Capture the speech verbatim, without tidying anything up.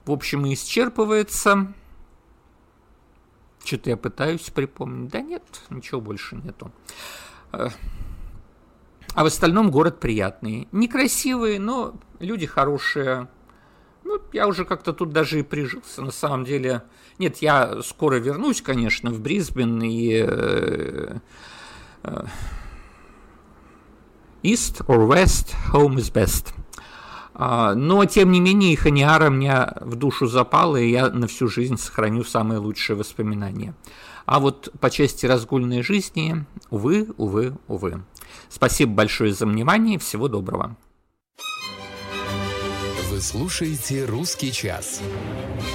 в общем, и исчерпывается. Что-то я пытаюсь припомнить. Да нет, ничего больше нету. А в остальном город приятный. Некрасивый, но люди хорошие. Ну, я уже как-то тут даже и прижился, на самом деле. Нет, я скоро вернусь, конечно, в Брисбен и... Э, э, East or West, home is best. Но, тем не менее, Хониара мне в душу запала, и я на всю жизнь сохраню самые лучшие воспоминания. А вот по части разгульной жизни, увы, увы, увы. Спасибо большое за внимание, всего доброго. Вы слушаете «Русский час».